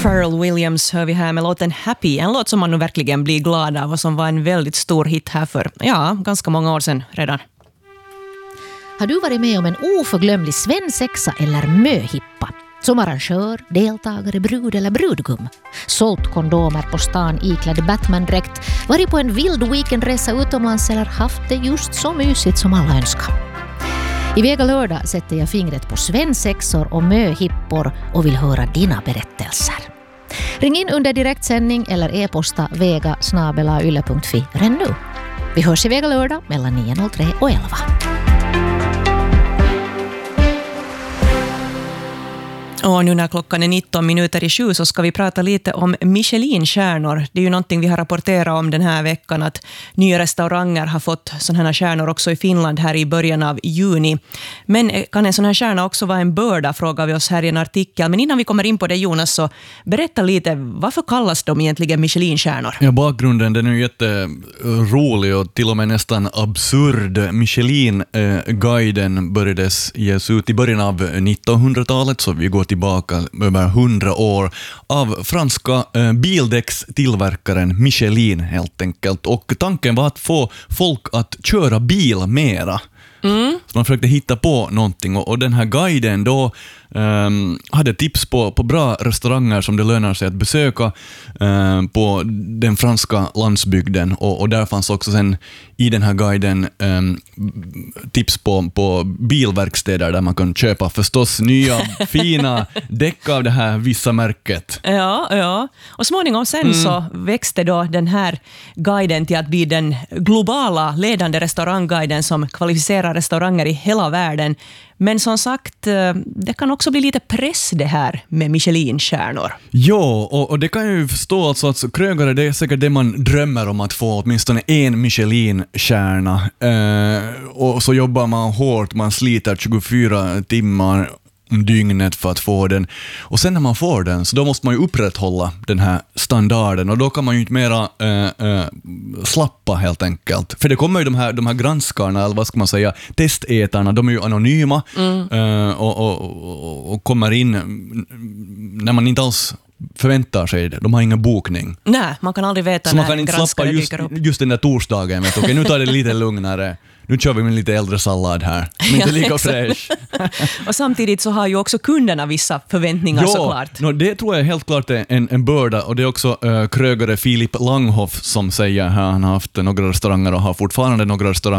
Pharrell Williams hör vi här med låten Happy. En låt som man nu verkligen blir glad av och som var en väldigt stor hit här för, ganska många år sedan redan. Har du varit med om en oförglömlig svensexa eller möhippa? Som arrangör, deltagare, brud eller brudgum. Sålt kondomer på stan iklädd Batman-dräkt, varit på en vild weekendresa utomlands eller haft det just så mysigt som alla önskar. I Vega lördag sätter jag fingret på svensexor och möhippor och vill höra dina berättelser. Ring in under direktsändning eller e-posta vega@yle.fi redan nu. Vi hörs i Vega lördag mellan 9.03 och 11. Och nu när klockan är 19:19 så ska vi prata lite om Michelin-stjärnor. Det är ju någonting vi har rapporterat om den här veckan, att nya restauranger har fått sådana här stjärnor också i Finland här i början av juni. Men kan en sån här stjärna också vara en börda, frågar vi oss här i en artikel. Men innan vi kommer in på det, Jonas, så berätta lite, varför kallas de egentligen Michelin-stjärnor? Ja, bakgrunden den är ju jätterolig och till och med nästan absurd. Michelin-guiden började ges ut i början av 1900-talet, så vi går tillbaka över 100 år, av franska bildäckstillverkaren Michelin helt enkelt. Och tanken var att få folk att köra bil mera. Så man försökte hitta på någonting, och den här guiden då hade tips på bra restauranger som det lönar sig att besöka på den franska landsbygden, och där fanns också sen i den här guiden tips på bilverkstäder där man kan köpa förstås nya fina däck av det här vissa märket. Ja. Och småningom sen så växte då den här guiden till att bli den globala ledande restaurangguiden som kvalificerar restauranger i hela världen. Men som sagt, det kan också bli lite press det här med Michelin-stjärnor. Ja, och det kan jag ju förstå, alltså att krögare, det är säkert det man drömmer om, att få åtminstone en Michelin-stjärna. Och så jobbar man hårt, man sliter 24 timmar om dygnet för att få den. Och sen när man får den, så då måste man ju upprätthålla den här standarden, och då kan man ju inte mera slappa helt enkelt. För det kommer ju de här granskarna, eller vad ska man säga, testätarna, de är ju anonyma och kommer in när man inte alls förväntar sig det. De har ingen bokning. Nej, man kan aldrig veta så när man kan inte slappa just den där torsdagen. Okej, nu tar det lite lugnare. Nu kör vi med lite äldre sallad här. Men inte lika fräsch. Och samtidigt så har ju också kunderna vissa förväntningar såklart. Det tror jag helt klart är en börda. Och det är också krögare Filip Langhoff som säger här. Han har haft några restauranger och har fortfarande några restauranger